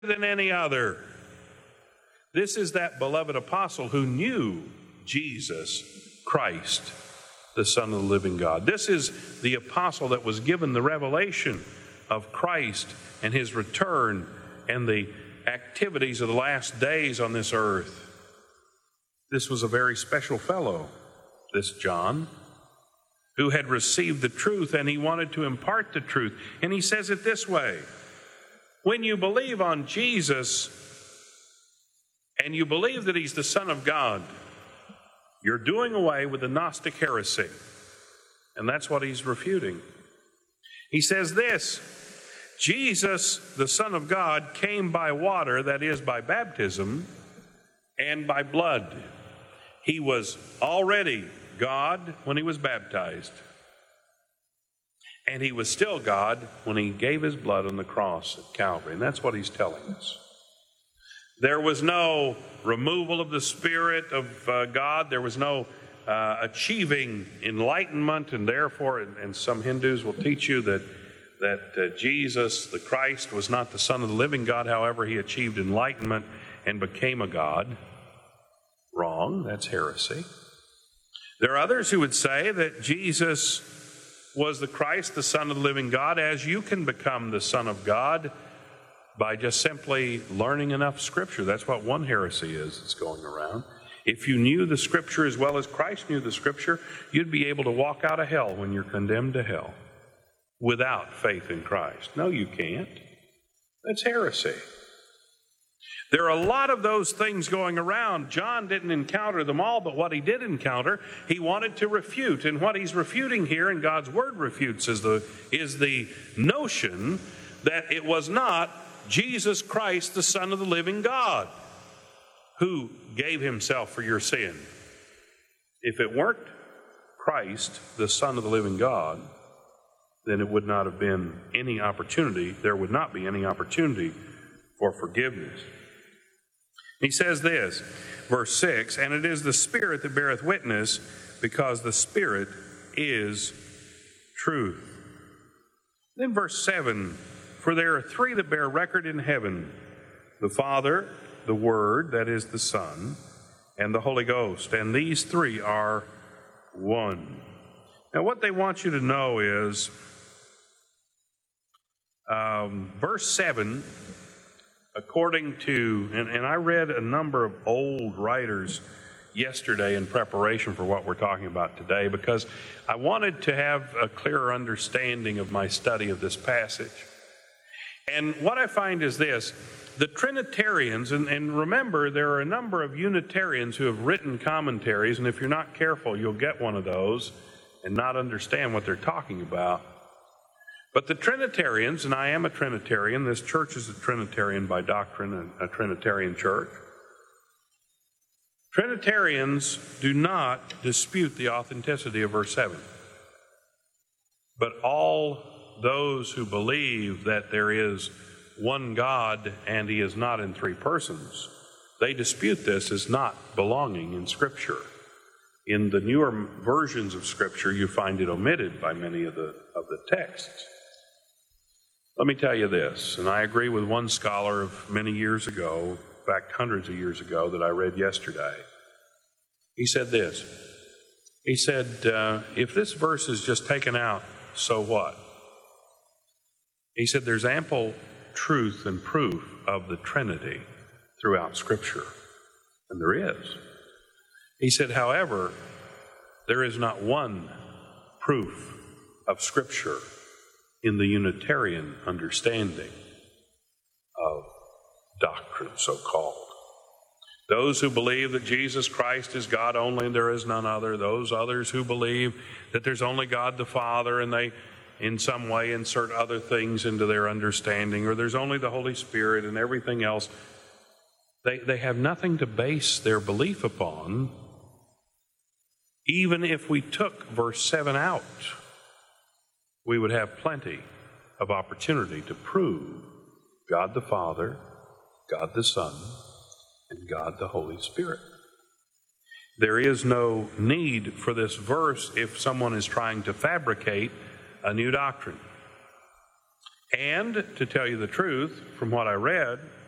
than any other. This is that beloved apostle who knew Jesus Christ, the Son of the living God. This is the apostle that was given the revelation of Christ and his return and the activities of the last days on this earth. This was a very special fellow, this John, who had received the truth, and he wanted to impart the truth. And he says it this way: when you believe on Jesus and you believe that he's the Son of God, you're doing away with the Gnostic heresy. And that's what he's refuting. He says this: Jesus, the Son of God, came by water, that is, by baptism, and by blood. He was already God when he was baptized. And he was still God when he gave his blood on the cross at Calvary. And that's what he's telling us. There was no removal of the Spirit of God. There was no achieving enlightenment. And therefore, and some Hindus will teach you that Jesus, the Christ, was not the Son of the living God. However, he achieved enlightenment and became a God. Wrong. That's heresy. There are others who would say that Jesus was the Christ, the Son of the living God, as you can become the Son of God by just simply learning enough Scripture. That's what one heresy is that's going around. If you knew the Scripture as well as Christ knew the Scripture, you'd be able to walk out of hell when you're condemned to hell without faith in Christ. No, you can't. That's heresy. There are a lot of those things going around. John didn't encounter them all, but what he did encounter, he wanted to refute. And what he's refuting here, and God's Word refutes, is the notion that it was not Jesus Christ, the Son of the living God, who gave himself for your sin. If it weren't Christ, the Son of the living God, then it would not have been any opportunity. There would not be any opportunity for forgiveness. He says this, verse 6, and it is the Spirit that beareth witness, because the Spirit is truth. Then verse 7, for there are three that bear record in heaven, the Father, the Word, that is the Son, and the Holy Ghost, and these three are one. Now what they want you to know is, verse 7, according to, and I read a number of old writers yesterday in preparation for what we're talking about today, because I wanted to have a clearer understanding of my study of this passage. And what I find is this: the Trinitarians, and remember, there are a number of Unitarians who have written commentaries, and if you're not careful, you'll get one of those and not understand what they're talking about. But the Trinitarians, and I am a Trinitarian, this church is a Trinitarian by doctrine, and a Trinitarian church. Trinitarians do not dispute the authenticity of verse 7. But all those who believe that there is one God and he is not in three persons, they dispute this as not belonging in Scripture. In the newer versions of Scripture, you find it omitted by many of the texts. Let me tell you this, and I agree with one scholar of many years ago, in fact, hundreds of years ago, that I read yesterday. He said this. He said, if this verse is just taken out, so what? He said, there's ample truth and proof of the Trinity throughout Scripture. And there is. He said, however, there is not one proof of Scripture in the Unitarian understanding of doctrine, so-called. Those who believe that Jesus Christ is God only and there is none other, those others who believe that there's only God the Father and they in some way insert other things into their understanding, or there's only the Holy Spirit and everything else, they have nothing to base their belief upon. Even if we took verse 7 out, we would have plenty of opportunity to prove God the Father, God the Son, and God the Holy Spirit. There is no need for this verse if someone is trying to fabricate a new doctrine. And, to tell you the truth, from what I read,